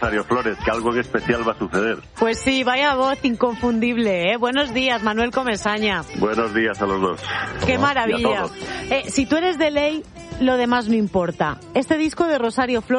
Rosario Flores, que algo en especial va a suceder. Pues sí, vaya voz inconfundible, ¿eh? Buenos días, Manuel Comesaña. Buenos días a los dos. ¡Qué maravilla! Si tú eres de ley, lo demás no importa. Este disco de Rosario Flores